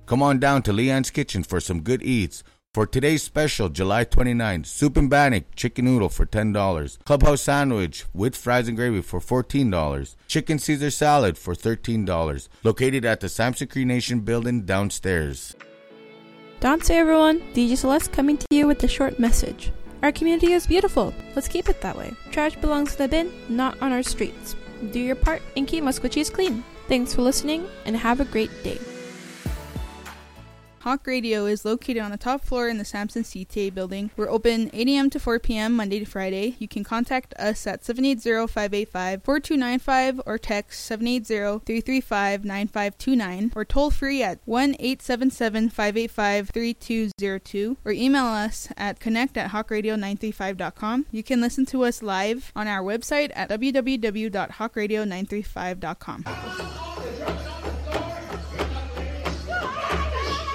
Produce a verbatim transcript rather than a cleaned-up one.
Come on down to Leanne's Kitchen for some good eats. For today's special, July twenty-ninth, soup and bannock chicken noodle for ten dollars. Clubhouse sandwich with fries and gravy for fourteen dollars. Chicken Caesar salad for thirteen dollars. Located at the Samson Cree Nation building downstairs. Don't say everyone, D J Celeste coming to you with a short message. Our community is beautiful. Let's keep it that way. Trash belongs in the bin, not on our streets. Do your part and keep Musquechies clean. Thanks for listening and have a great day. Hawk Radio is located on the top floor in the Samson C T A building. We're open eight a.m. to four p.m. Monday to Friday. You can contact us at seven eight zero, five eight five, four two nine five or text seven eight zero, three three five, nine five two nine or toll free at one eight seven seven, five eight five, three two zero two or email us at connect at hawk radio nine three five dot com. You can listen to us live on our website at w w w dot hawk radio nine three five dot com.